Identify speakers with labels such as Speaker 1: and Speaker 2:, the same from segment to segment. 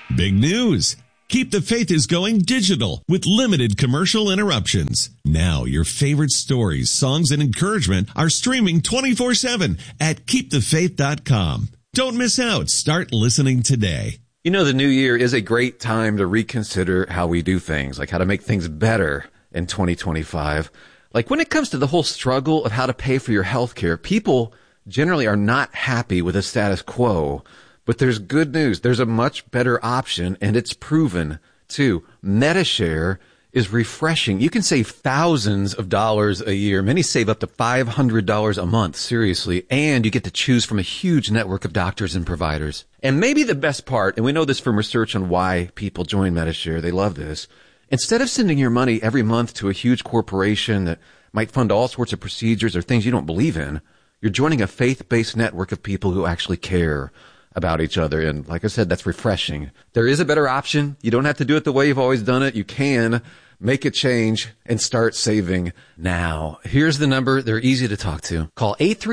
Speaker 1: Big news! Keep the Faith is going digital with limited commercial interruptions. Now your favorite stories, songs, and encouragement are streaming 24/7 at keepthefaith.com. Don't miss out. Start listening today.
Speaker 2: You know, the new year is a great time to reconsider how we do things, like how to make things better in 2025. Like when it comes to the whole struggle of how to pay for your health care, people generally are not happy with the status quo. But there's good news. There's a much better option, and it's proven, too. Medi-Share is refreshing. You can save thousands of dollars a year. Many save up to $500 a month, seriously. And you get to choose from a huge network of doctors and providers. And maybe the best part, and we know this from research on why people join Medi-Share, they love this. Instead of sending your money every month to a huge corporation that might fund all sorts of procedures or things you don't believe in, you're joining a faith-based network of people who actually care about each other. And like I said, that's refreshing. There is a better option. You don't have to do it the way you've always done it. You can make a change and start saving now. Here's the number. They're easy to talk to. Call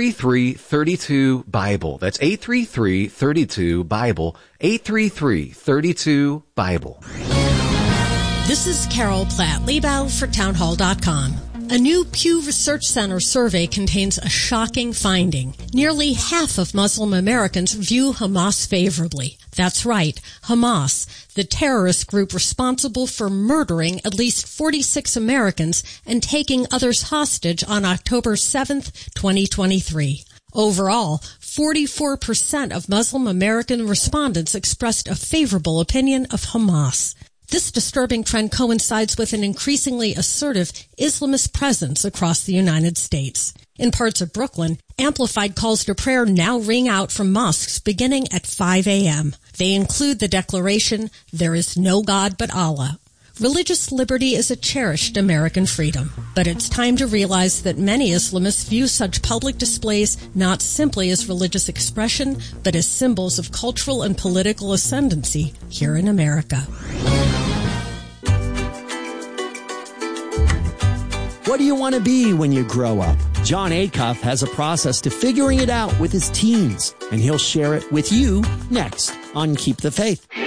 Speaker 2: 833-32-BIBLE. That's 833-32-BIBLE. 833-32-BIBLE.
Speaker 3: This is Carol Platt-Liebau for townhall.com. A new Pew Research Center survey contains a shocking finding. Nearly half of Muslim Americans view Hamas favorably. That's right, Hamas, the terrorist group responsible for murdering at least 46 Americans and taking others hostage on October 7th, 2023. Overall, 44% of Muslim American respondents expressed a favorable opinion of Hamas. This disturbing trend coincides with an increasingly assertive Islamist presence across the United States. In parts of Brooklyn, amplified calls to prayer now ring out from mosques beginning at 5 a.m. They include the declaration, "There is no God but Allah." Religious liberty is a cherished American freedom, but it's time to realize that many Islamists view such public displays not simply as religious expression, but as symbols of cultural and political ascendancy here in America.
Speaker 4: What do you want to be when you grow up? John Acuff has a process to figuring it out with his teens, and he'll share it with you next on Keep the Faith.